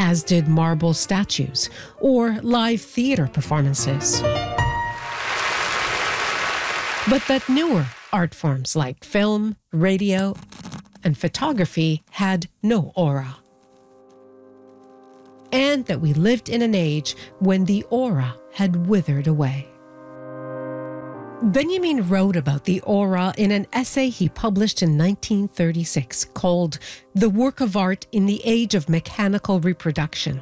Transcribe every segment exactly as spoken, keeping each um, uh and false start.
as did marble statues or live theater performances. But that newer art forms like film, radio, and photography had no aura. And that we lived in an age when the aura had withered away. Benjamin wrote about the aura in an essay he published in nineteen thirty-six called The Work of Art in the Age of Mechanical Reproduction.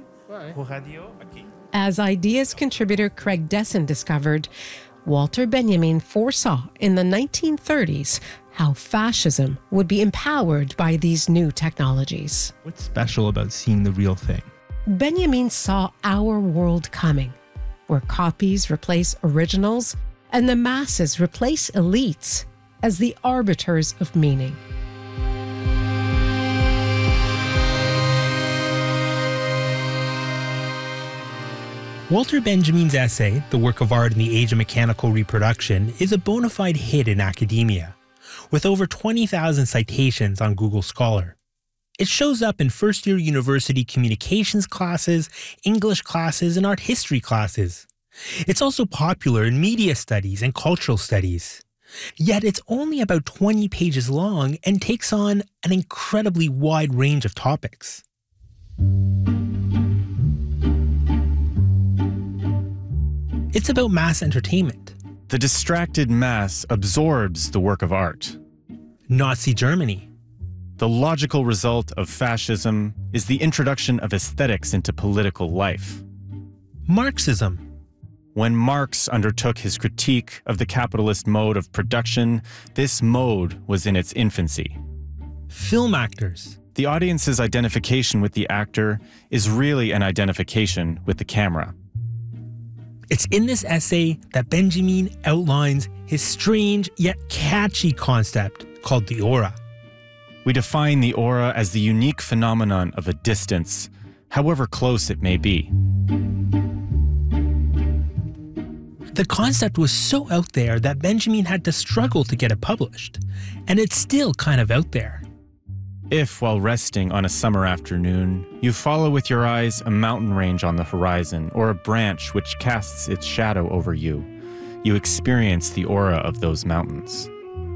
As Ideas contributor Craig Desson discovered, Walter Benjamin foresaw in the nineteen thirties how fascism would be empowered by these new technologies. What's special about seeing the real thing? Benjamin saw our world coming, where copies replace originals and the masses replace elites as the arbiters of meaning. Walter Benjamin's essay, The Work of Art in the Age of Mechanical Reproduction, is a bona fide hit in academia, with over twenty thousand citations on Google Scholar. It shows up in first-year university communications classes, English classes, and art history classes. It's also popular in media studies and cultural studies. Yet it's only about twenty pages long and takes on an incredibly wide range of topics. It's about mass entertainment. The distracted mass absorbs the work of art. Nazi Germany. The logical result of fascism is the introduction of aesthetics into political life. Marxism. When Marx undertook his critique of the capitalist mode of production, this mode was in its infancy. Film actors. The audience's identification with the actor is really an identification with the camera. It's in this essay that Benjamin outlines his strange yet catchy concept called the aura. We define the aura as the unique phenomenon of a distance, however close it may be. The concept was so out there that Benjamin had to struggle to get it published, and it's still kind of out there. If, while resting on a summer afternoon, you follow with your eyes a mountain range on the horizon or a branch which casts its shadow over you, you experience the aura of those mountains.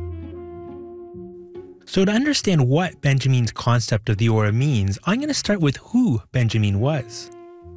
So to understand what Benjamin's concept of the aura means, I'm going to start with who Benjamin was.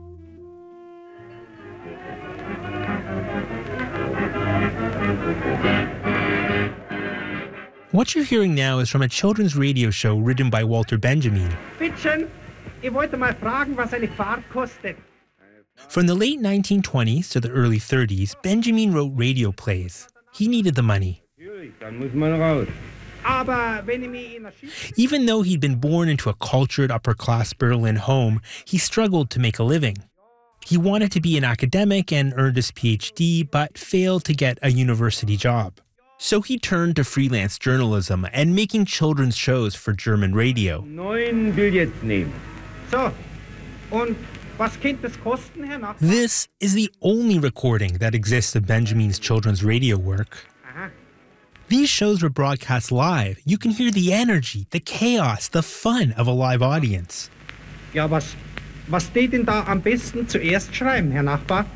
What you're hearing now is from a children's radio show written by Walter Benjamin. Bittchen, ich wollte mal fragen, was eine Fahrt kostet. From the late nineteen twenties to the early thirties, Benjamin wrote radio plays. He needed the money. Dann muss man raus. Aber wenn ich mich in der Even though he'd been born into a cultured upper-class Berlin home, he struggled to make a living. He wanted to be an academic and earned his P H D, but failed to get a university job. So he turned to freelance journalism and making children's shows for German radio. neun Billets nehmen. So, und was könnte das kosten, Herr Nachbar? This is the only recording that exists of Benjamin's children's radio work. Aha. These shows were broadcast live. You can hear the energy, the chaos, the fun of a live audience. Ja, was, was steht denn da am besten zuerst schreiben, Herr Nachbar?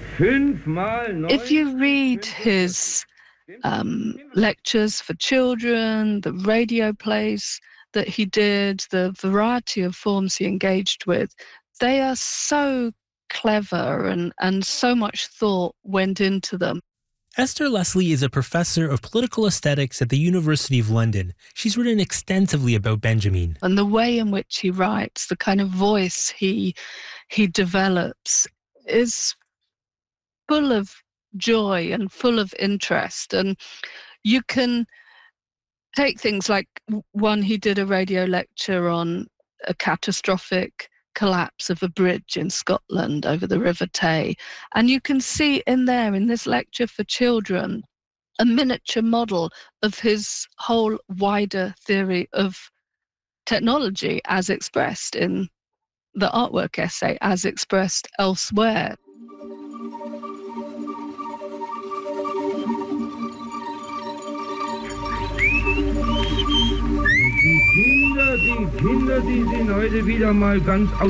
Fünfmal neun. If you read his um, lectures for children, the radio plays that he did, the variety of forms he engaged with, they are so clever and, and so much thought went into them. Esther Leslie is a professor of political aesthetics at the University of London. She's written extensively about Benjamin. And the way in which he writes, the kind of voice he he develops is full of joy and full of interest. And you can take things like one, he did a radio lecture on a catastrophic collapse of a bridge in Scotland over the River Tay. And you can see in there, in this lecture for children, a miniature model of his whole wider theory of technology as expressed in the artwork essay, as expressed elsewhere. Die Kinder, die Kinder, die sind heute wieder mal ganz